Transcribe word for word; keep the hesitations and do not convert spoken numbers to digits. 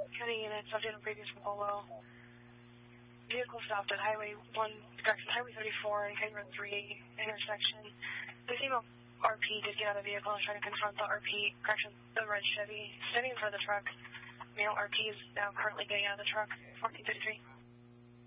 County units, update on previous from Polo. Vehicle stopped at Highway one, correction, Highway thirty-four and County Road three intersection. The female R P did get out of the vehicle and try to confront the R P, correction, the red Chevy, standing in front of the truck. Male R P is now currently getting out of the truck, fourteen fifty-three.